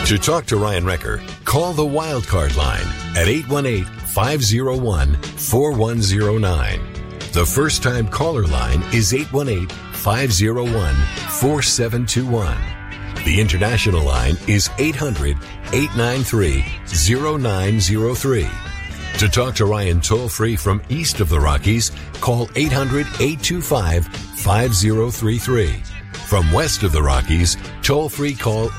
To talk to Ryan Recker, call the Wildcard line at 818-501-4109. The first-time caller line is 818-501-4721. The international line is 800-893-0903. To talk to Ryan toll-free from east of the Rockies, call 800-825-5033. From west of the Rockies, toll-free call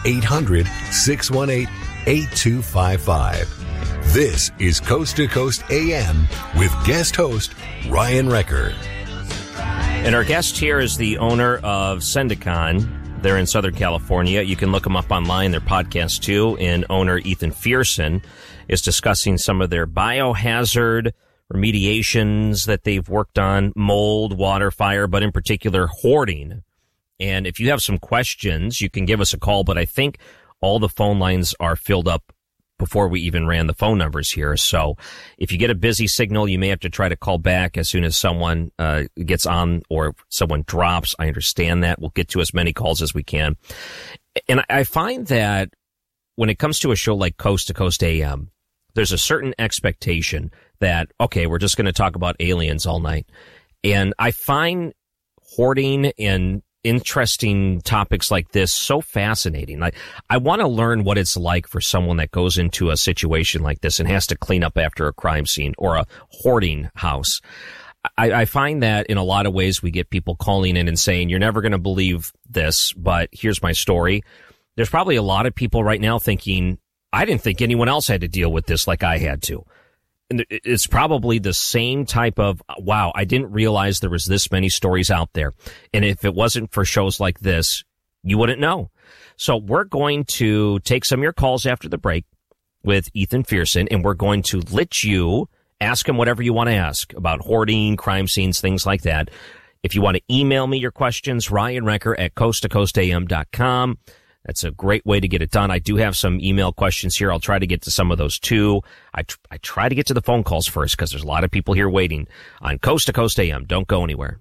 800-618-8255. This is Coast to Coast AM with guest host Ryan Recker. And our guest here is the owner of Sendicon. They're in Southern California. You can look them up online, their podcast too. And owner Ethan Fearson is discussing some of their biohazard remediations that they've worked on, mold, water, fire, but in particular hoarding. And if you have some questions, you can give us a call, but I think all the phone lines are filled up before we even ran the phone numbers here. So if you get a busy signal, you may have to try to call back as soon as someone gets on or someone drops. I understand that. We'll get to as many calls as we can. And I find that when it comes to a show like Coast to Coast AM, there's a certain expectation that, okay, we're just going to talk about aliens all night. And I find hoarding and interesting topics like this so fascinating. I want to learn what it's like for someone that goes into a situation like this and has to clean up after a crime scene or a hoarding house. I find that in a lot of ways we get people calling in and saying, you're never going to believe this, but here's my story. There's probably a lot of people right now thinking, I didn't think anyone else had to deal with this like I had to. And it's probably the same type of, wow, I didn't realize there was this many stories out there. And if it wasn't for shows like this, you wouldn't know. So we're going to take some of your calls after the break with Ethan Fearson, and we're going to let you ask him whatever you want to ask about hoarding, crime scenes, things like that. If you want to email me your questions, Ryan Recker at coasttocoastam.com. That's a great way to get it done. I do have some email questions here. I'll try to get to some of those too. I try to get to the phone calls first because there's a lot of people here waiting on Coast to Coast AM. Don't go anywhere.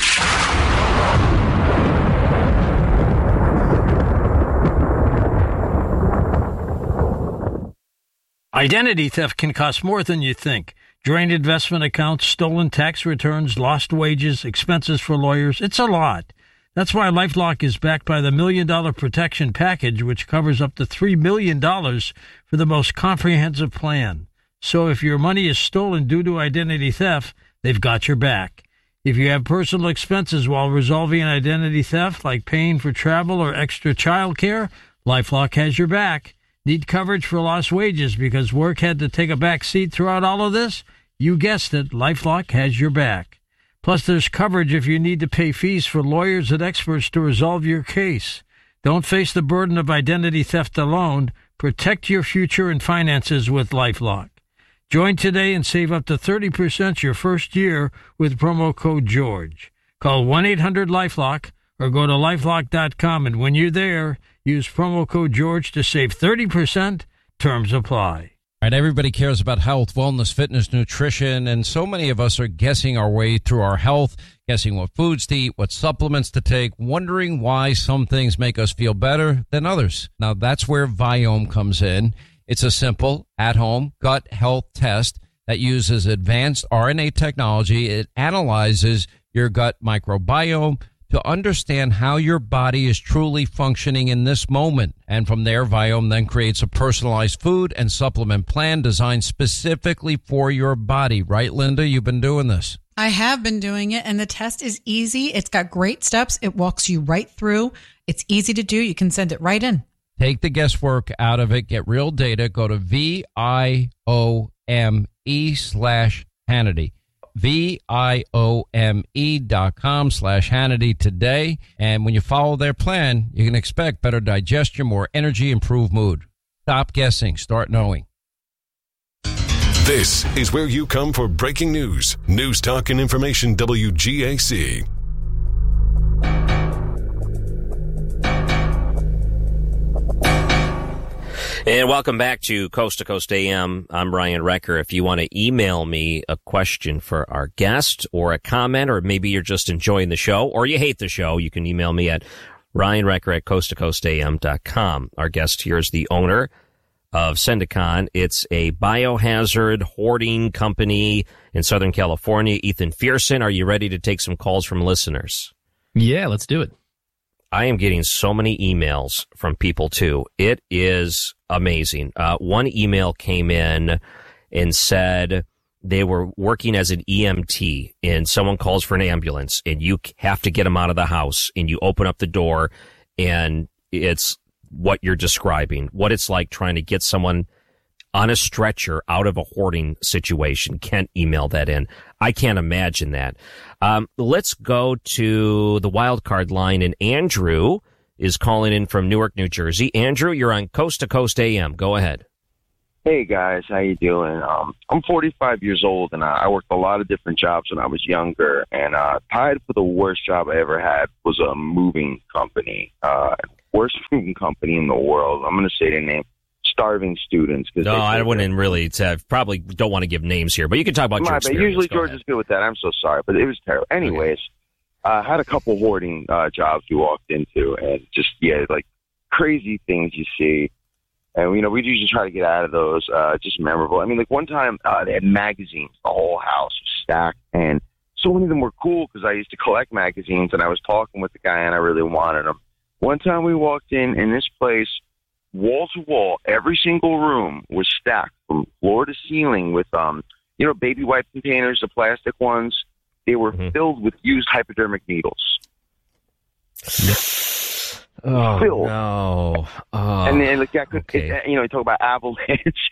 Identity theft can cost more than you think. Drained investment accounts, stolen tax returns, lost wages, expenses for lawyers. It's a lot. That's why LifeLock is backed by the $1 Million Protection Package, which covers up to $3 million for the most comprehensive plan. So if your money is stolen due to identity theft, they've got your back. If you have personal expenses while resolving an identity theft, like paying for travel or extra child care, LifeLock has your back. Need coverage for lost wages because work had to take a back seat throughout all of this? You guessed it, LifeLock has your back. Plus, there's coverage if you need to pay fees for lawyers and experts to resolve your case. Don't face the burden of identity theft alone. Protect your future and finances with LifeLock. Join today and save up to 30% your first year with promo code GEORGE. Call 1-800-LifeLock or go to LifeLock.com, and when you're there, use promo code GEORGE to save 30%. Terms apply. Right, everybody cares about health, wellness, fitness, nutrition, and so many of us are guessing our way through our health, guessing what foods to eat, what supplements to take, wondering why some things make us feel better than others. Now, that's where Viome comes in. It's a simple, at-home gut health test that uses advanced RNA technology. It analyzes your gut microbiome to understand how your body is truly functioning in this moment. And from there, Viome then creates a personalized food and supplement plan designed specifically for your body. Right, Linda? You've been doing this. I have been doing it, and the test is easy. It's got great steps. It walks you right through. It's easy to do. You can send it right in. Take the guesswork out of it. Get real data. Go to VIOME/Hannity. VIOME.com/Hannity today. And when you follow their plan, you can expect better digestion, more energy, improved mood. Stop guessing. Start knowing. This is where you come for breaking news. News, talk, and information. WGAC. And welcome back to Coast AM. I'm Ryan Recker. If you want to email me a question for our guest or a comment, or maybe you're just enjoying the show or you hate the show, you can email me at Ryan Wrecker at coasttocoastam.com. Our guest here is the owner of Sendicon. It's a biohazard hoarding company in Southern California. Ethan Fearson, are you ready to take some calls from listeners? Yeah, let's do it. I am getting so many emails from people, too. It is amazing. One email came in and said they were working as an EMT, and someone calls for an ambulance, and you have to get them out of the house, and you open up the door, and it's what you're describing, what it's like trying to get someone on a stretcher out of a hoarding situation. Kent emailed that in. I can't imagine that. Let's go to the wild card line, and Andrew is calling in from Newark, New Jersey. Andrew, you're on Coast to Coast AM. Go ahead. Hey, guys. How you doing? I'm 45 years old, and I worked a lot of different jobs when I was younger, and tied for the worst job I ever had was a moving company. Worst moving company in the world. I'm going to say the name. Starving Students. No, I wouldn't really. Probably don't want to give names here, but you can talk about your experience. Usually George is good with that. I'm so sorry, but it was terrible. Anyways, I had a couple hoarding jobs we walked into, and just, like crazy things you see. And, we usually try to get out of those, just memorable. I mean, like one time they had magazines, the whole house was stacked, and so many of them were cool because I used to collect magazines, and I was talking with the guy, and I really wanted them. One time we walked in this place, wall to wall, every single room was stacked from floor to ceiling with, baby wipe containers, the plastic ones. They were filled with used hypodermic needles. Oh, filled. no. Oh, and then, okay. You talk about avalanche.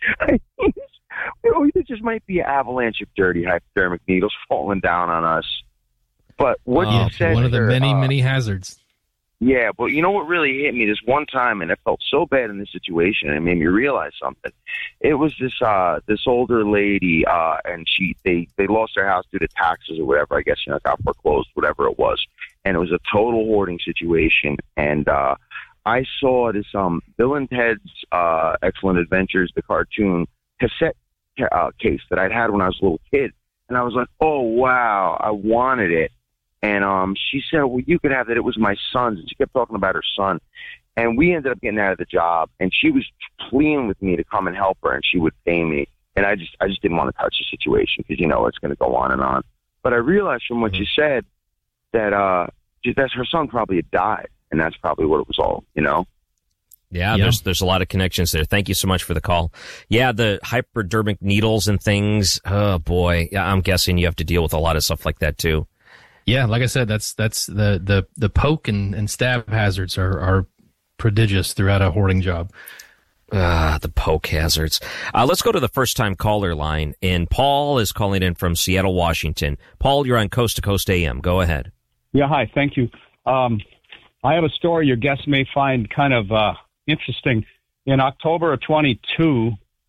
There just might be an avalanche of dirty hypodermic needles falling down on us. But what you said, one of the many hazards. Yeah, but you know what really hit me this one time, and I felt so bad in this situation, and it made me realize something. It was this older lady, and they lost their house due to taxes or whatever. I guess got foreclosed, whatever it was, and it was a total hoarding situation. And I saw this Bill and Ted's Excellent Adventures, the cartoon cassette case that I'd had when I was a little kid, and I was like, oh wow, I wanted it. And she said, well, you could have that. It was my son's. And she kept talking about her son. And we ended up getting out of the job. And she was pleading with me to come and help her, and she would pay me. And I just didn't want to touch the situation because, it's going to go on and on. But I realized from what you said that her son probably had died. And that's probably what it was all, Yeah, there's a lot of connections there. Thank you so much for the call. Yeah, the hypodermic needles and things. Oh, boy. Yeah, I'm guessing you have to deal with a lot of stuff like that, too. Yeah, like I said, that's the poke and stab hazards are prodigious throughout a hoarding job. The poke hazards. Let's go to the first-time caller line, and Paul is calling in from Seattle, Washington. Paul, you're on Coast to Coast AM. Go ahead. Yeah, hi. Thank you. I have a story your guests may find kind of interesting. In October of 22,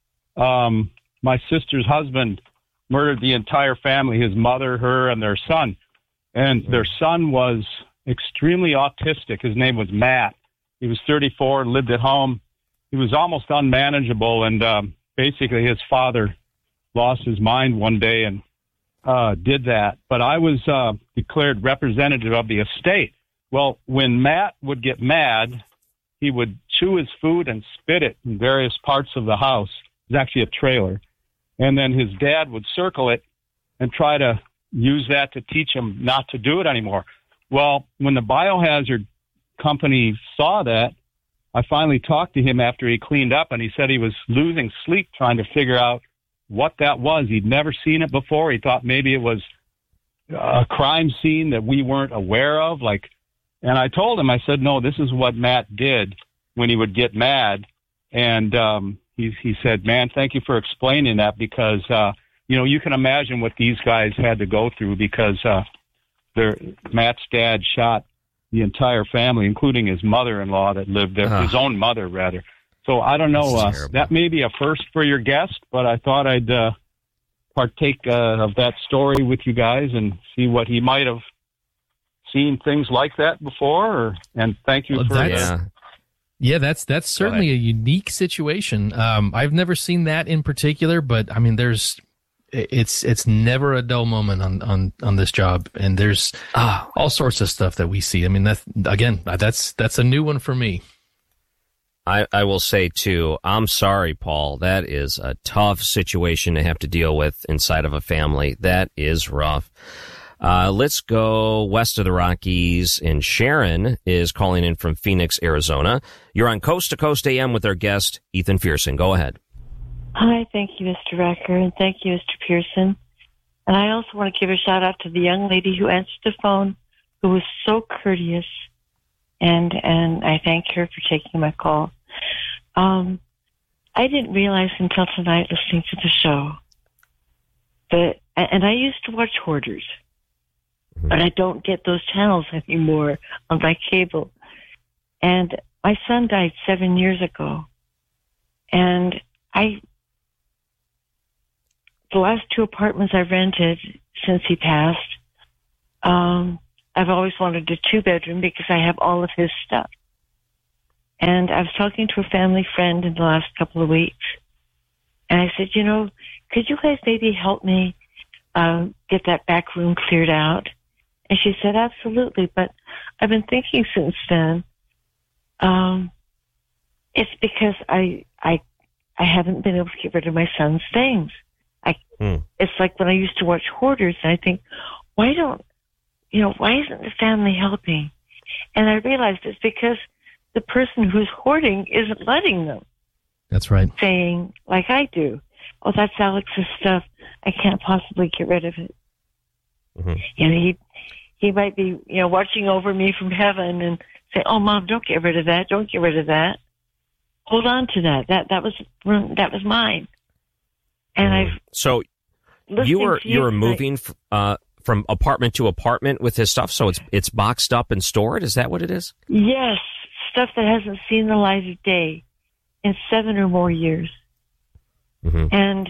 my sister's husband murdered the entire family, his mother, her, and their son. And their son was extremely autistic. His name was Matt. He was 34, lived at home. He was almost unmanageable, and basically his father lost his mind one day and did that. But I was declared representative of the estate. Well, when Matt would get mad, he would chew his food and spit it in various parts of the house. It was actually a trailer. And then his dad would circle it and try to use that to teach him not to do it anymore. Well, when the biohazard company saw that, I finally talked to him after he cleaned up, and he said he was losing sleep trying to figure out what that was. He'd never seen it before. He thought maybe it was a crime scene that we weren't aware of. And I told him, I said, no, this is what Matt did when he would get mad. And he said, man, thank you for explaining that, because you can imagine what these guys had to go through, because Matt's dad shot the entire family, including his mother-in-law that lived there, his own mother, rather. So I don't know. That may be a first for your guest, but I thought I'd partake of that story with you guys and see what he might have seen things like that before. And thank you for that. Yeah, that's certainly a unique situation. I've never seen that in particular, but I mean, there's it's never a dull moment on this job. And there's all sorts of stuff that we see. I mean, that's a new one for me. I will say, too, I'm sorry, Paul. That is a tough situation to have to deal with inside of a family. That is rough. Let's go west of the Rockies, and Sharon is calling in from Phoenix, Arizona. You're on Coast to Coast AM with our guest, Ethan Fearson. Go ahead. Hi, thank you, Mr. Recker, and thank you, Mr. Pearson. And I also want to give a shout-out to the young lady who answered the phone, who was so courteous, and I thank her for taking my call. I didn't realize until tonight listening to the show and I used to watch Hoarders, but I don't get those channels anymore on my cable. And my son died 7 years ago, and the last 2 apartments I rented since he passed, I've always wanted a 2-bedroom because I have all of his stuff. And I was talking to a family friend in the last couple of weeks, and I said, could you guys maybe help me get that back room cleared out? And she said, absolutely. But I've been thinking since then, it's because I haven't been able to get rid of my son's things. It's like when I used to watch Hoarders, and I think, why isn't the family helping? And I realized it's because the person who's hoarding isn't letting them. That's right. Saying, like I do, oh, that's Alex's stuff. I can't possibly get rid of it. Mm-hmm. He might be, watching over me from heaven and say, oh, Mom, don't get rid of that. Don't get rid of that. Hold on to that. That was mine. And So you were moving from apartment to apartment with his stuff, so it's boxed up and stored? Is that what it is? Yes. Stuff that hasn't seen the light of day in 7 or more years. Mm-hmm. And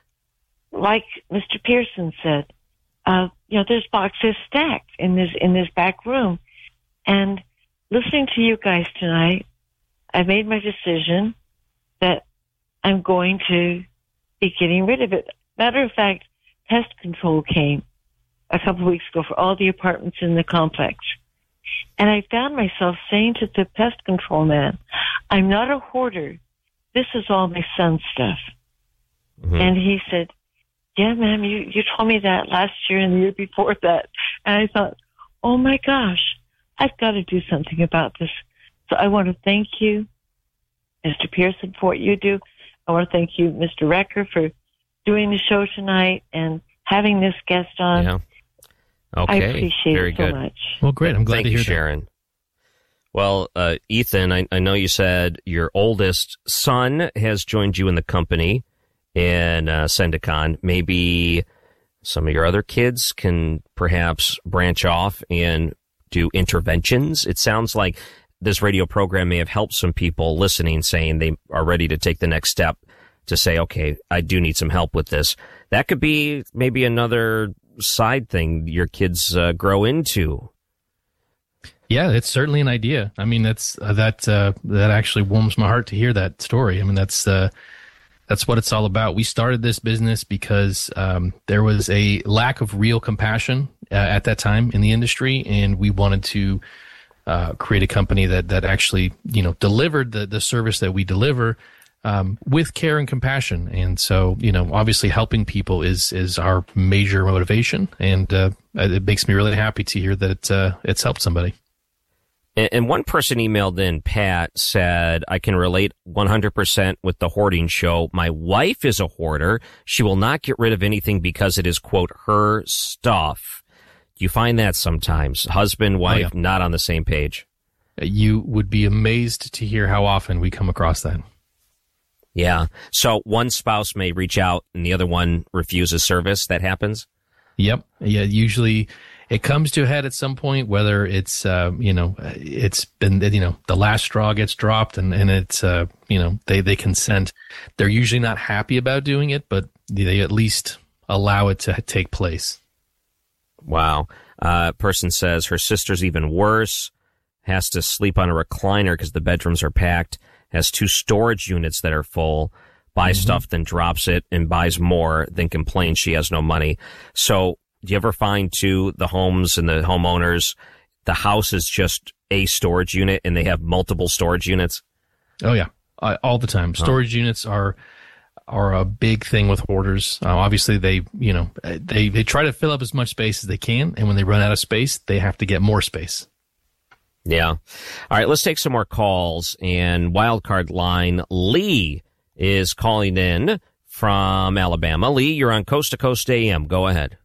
like Mr. Pearson said, there's boxes stacked in this back room. And listening to you guys tonight, I made my decision that I'm going to be getting rid of it. Matter of fact, pest control came a couple of weeks ago for all the apartments in the complex. And I found myself saying to the pest control man, I'm not a hoarder. This is all my son's stuff. Mm-hmm. And he said, yeah, ma'am, you told me that last year and the year before that. And I thought, oh my gosh, I've got to do something about this. So I want to thank you, Mr. Pearson, for what you do. I want to thank you, Mr. Recker, for doing the show tonight and having this guest on. Yeah. Okay. I appreciate Very it so good. much. Well, great. I'm glad Thank to hear you, Sharon. That. Well, Ethan, I know you said your oldest son has joined you in the company in Sendicon. Maybe some of your other kids can perhaps branch off and do interventions. It sounds like this radio program may have helped some people listening, saying they are ready to take the next step to say, okay, I do need some help with this. That could be maybe another side thing your kids grow into. Yeah, it's certainly an idea. I mean, that actually warms my heart to hear that story. I mean, that's what it's all about. We started this business because there was a lack of real compassion at that time in the industry, and we wanted to create a company that actually delivered the service that we deliver with care and compassion. And so, obviously helping people is our major motivation, and it makes me really happy to hear that it's helped somebody. And one person emailed in, Pat, said, I can relate 100% with the hoarding show. My wife is a hoarder. She will not get rid of anything because it is, quote, her stuff. Do you find that sometimes? Husband, wife, not on the same page? You would be amazed to hear how often we come across that. Yeah. So one spouse may reach out and the other one refuses service. That happens? Yep. Yeah. Usually it comes to a head at some point, whether it's, it's been, the last straw gets dropped and it's, they consent. They're usually not happy about doing it, but they at least allow it to take place. Wow. Person says her sister's even worse, has to sleep on a recliner because the bedrooms are packed, has 2 storage units that are full, buys stuff, then drops it, and buys more, then complains she has no money. So do you ever find, too, the homes and the homeowners, the house is just a storage unit and they have multiple storage units? Oh, yeah. All the time. Storage units are a big thing with hoarders. Obviously, they try to fill up as much space as they can, and when they run out of space, they have to get more space. Yeah. All right, let's take some more calls. And wildcard line, Lee is calling in from Alabama. Lee, you're on Coast to Coast AM. Go ahead.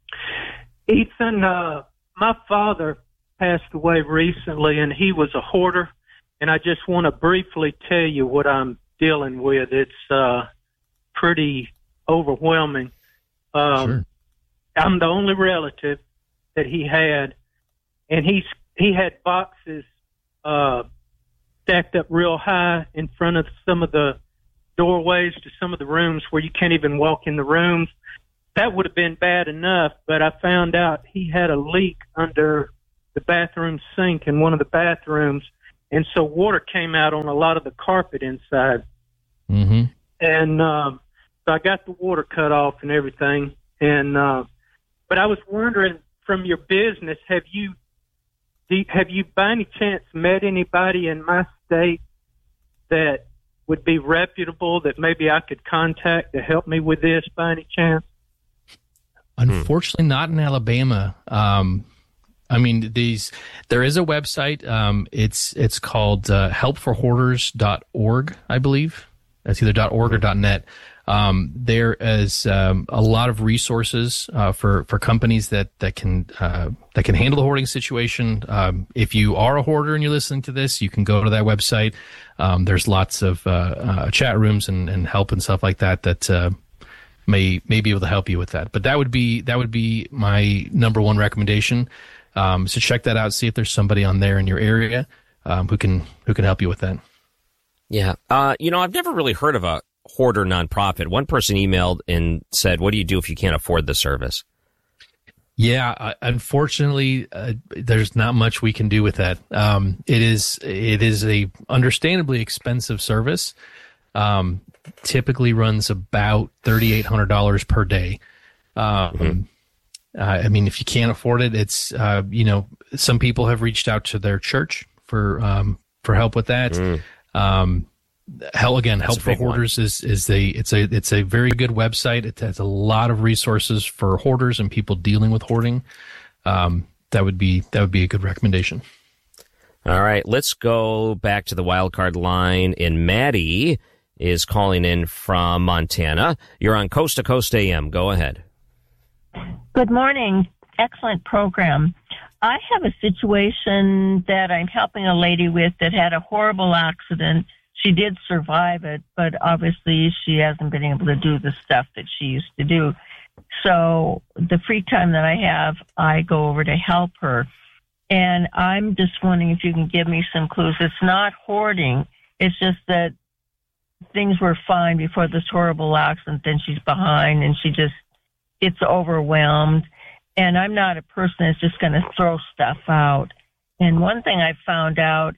Ethan, my father passed away recently, and he was a hoarder, and I just want to briefly tell you what I'm dealing with. It's pretty overwhelming. Sure. I'm the only relative that he had, and he had boxes stacked up real high in front of some of the doorways to some of the rooms where you can't even walk in the rooms. That would have been bad enough, but I found out he had a leak under the bathroom sink in one of the bathrooms, and so water came out on a lot of the carpet inside. Mm-hmm. And so I got the water cut off and everything. And but I was wondering, from your business, have you by any chance met anybody in my state that would be reputable that maybe I could contact to help me with this by any chance? Unfortunately, not in Alabama. I mean, there is a website. It's called helpforhoarders.org, I believe. That's either .org or .net. There is a lot of resources for companies that can handle the hoarding situation. If you are a hoarder and you're listening to this, you can go to that website. There's lots of chat rooms and help and stuff like that may be able to help you with that. But that would be my number one recommendation. So check that out. See if there's somebody on there in your area who can help you with that. Yeah. I've never really heard of a hoarder nonprofit. One person emailed and said, what do you do if you can't afford the service? Yeah, unfortunately, there's not much we can do with that. It is a understandably expensive service. Typically runs about $3,800 per day. I mean, if you can't afford it, it's some people have reached out to their church for help with that. Help for Hoarders is a very good website. It has a lot of resources for hoarders and people dealing with hoarding. That would be a good recommendation. All right, let's go back to the wildcard line. And Maddie is calling in from Montana. You're on Coast to Coast AM. Go ahead. Good morning. Excellent program. I have a situation that I'm helping a lady with that had a horrible accident. She did survive it, but obviously she hasn't been able to do the stuff that she used to do. So the free time that I have, I go over to help her. And I'm just wondering if you can give me some clues. It's not hoarding. It's just that things were fine before this horrible accident. Then she's behind and she just gets overwhelmed. And I'm not a person that's just going to throw stuff out. And one thing I found out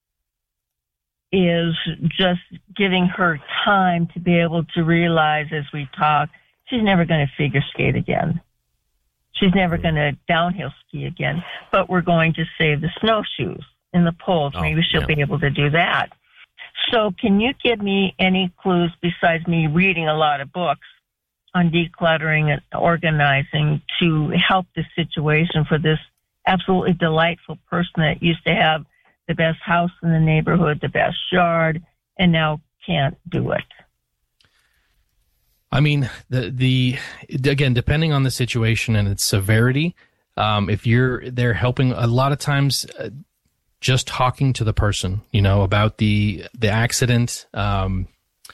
is just giving her time to be able to realize as we talk, she's never going to figure skate again. She's never going to downhill ski again, but we're going to save the snowshoes and the poles. Maybe she'll be able to do that. So can you give me any clues besides me reading a lot of books on decluttering and organizing to help the situation for this absolutely delightful person that used to have the best house in the neighborhood, the best yard, and now can't do it? I mean, again, depending on the situation and its severity, if you're there helping, a lot of times just talking to the person, about the accident, about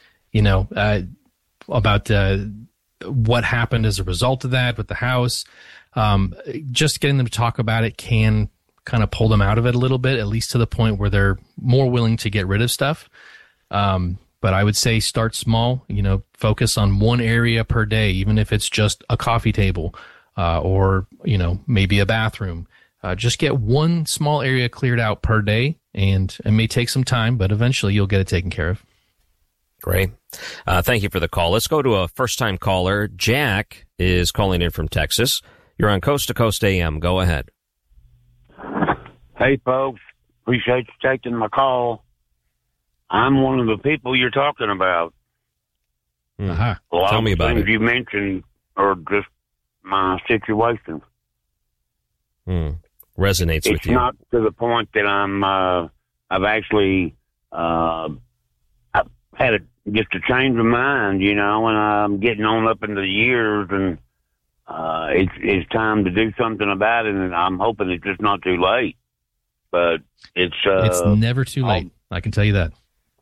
what happened as a result of that with the house, just getting them to talk about it can kind of pull them out of it a little bit, at least to the point where they're more willing to get rid of stuff. But I would say start small, focus on one area per day, even if it's just a coffee table, or, maybe a bathroom. Just get one small area cleared out per day, and it may take some time, but eventually you'll get it taken care of. Great. Thank you for the call. Let's go to a first-time caller. Jack is calling in from Texas. You're on Coast to Coast AM. Go ahead. Hey, folks. Appreciate you taking my call. I'm one of the people you're talking about. Uh-huh. Tell me about it. Things you mentioned are just my situation. Resonates with you. It's not to the point that I've actually I've had just a change of mind, and I'm getting on up into the years, and it's time to do something about it, and I'm hoping it's just not too late. But it's never too late. I can tell you that.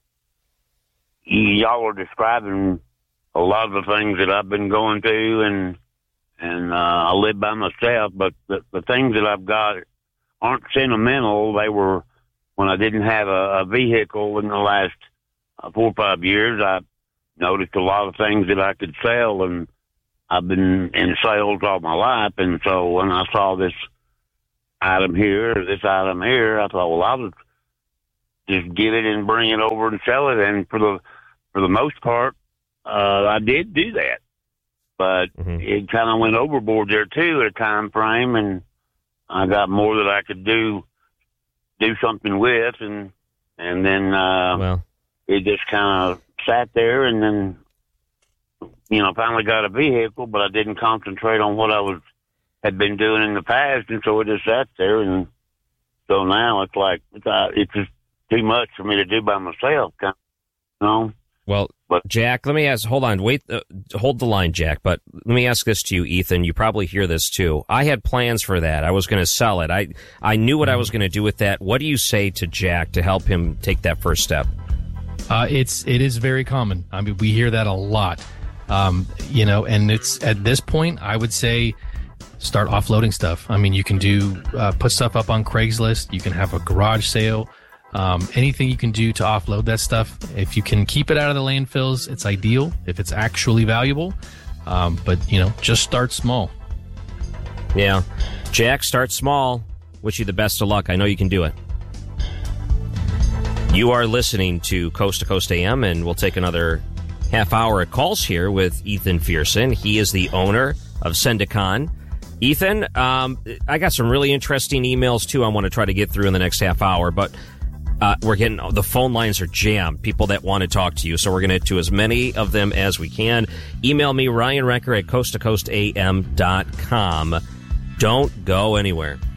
Y'all are describing a lot of the things that I've been going through, and I live by myself, but the things that I've got aren't sentimental. They were when I didn't have a vehicle in the last 4 or 5 years. I noticed a lot of things that I could sell, and I've been in sales all my life. And so when I saw this item here, I thought, well, I'll just get it and bring it over and sell it. And for the most part, I did do that. But it kind of went overboard there too at a time frame, and I got more that I could do something with, and then it just kind of sat there, and then finally got a vehicle, but I didn't concentrate on what I had been doing in the past, and so it just sat there, and so now it's like it's just too much for me to do by myself, Well, Jack, let me ask, hold on, hold the line, Jack, but let me ask this to you, Ethan. You probably hear this too. I had plans for that. I was going to sell it. I knew what I was going to do with that. What do you say to Jack to help him take that first step? It is very common. I mean, we hear that a lot, and it's at this point, I would say start offloading stuff. I mean, you can put stuff up on Craigslist. You can have a garage sale. Anything you can do to offload that stuff. If you can keep it out of the landfills, it's ideal if it's actually valuable. But just start small. Yeah. Jack, start small. Wish you the best of luck. I know you can do it. You are listening to Coast AM, and we'll take another half hour of calls here with Ethan Fearson. He is the owner of Sendicon. Ethan, I got some really interesting emails, too, I want to try to get through in the next half hour, but the phone lines are jammed, people that want to talk to you, so we're going to get to as many of them as we can. Email me, Ryan Recker at coasttocoastam.com. Don't go anywhere.